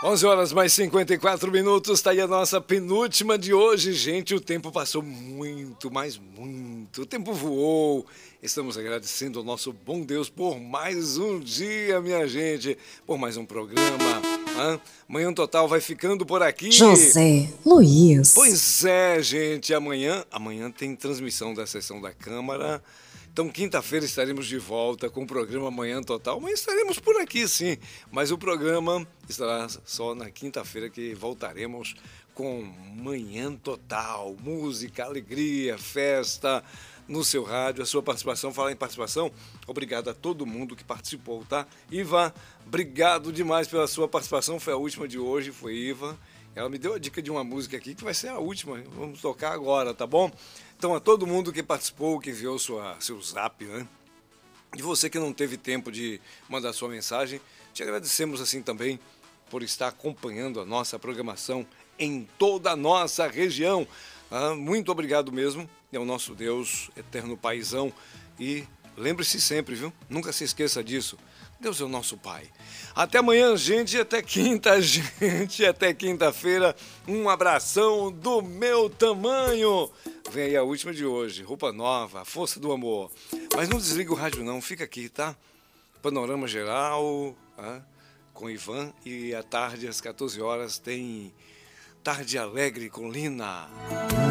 11 horas mais 54 minutos, tá aí a nossa penúltima de hoje. Gente, o tempo passou muito, mas muito. O tempo voou. Estamos agradecendo ao nosso bom Deus por mais um dia, minha gente. Por mais um programa. Manhã Total vai ficando por aqui. José Luiz. Pois é, gente. Amanhã tem transmissão da sessão da Câmara. Então, quinta-feira estaremos de volta com o programa Manhã Total, mas estaremos por aqui sim. Mas o programa estará só na quinta-feira que voltaremos com Manhã Total. Música, alegria, festa no seu rádio, a sua participação. Falar em participação, obrigado a todo mundo que participou, tá? Iva, obrigado demais pela sua participação, foi a última de hoje, foi Iva. Ela me deu a dica de uma música aqui que vai ser a última, vamos tocar agora, tá bom? Então, a todo mundo que participou, que enviou seu zap, né? E você que não teve tempo de mandar sua mensagem, te agradecemos assim também por estar acompanhando a nossa programação em toda a nossa região. Muito obrigado mesmo, é o nosso Deus, eterno paizão. E lembre-se sempre, viu? Nunca se esqueça disso. Deus é o nosso Pai. Até amanhã, gente, até quinta, gente, até quinta-feira. Um abração do meu tamanho. Vem aí a última de hoje, roupa nova, a força do amor. Mas não desliga o rádio não, fica aqui, tá? Panorama geral, com Ivan. E à tarde, às 14 horas, tem Tarde Alegre com Lina.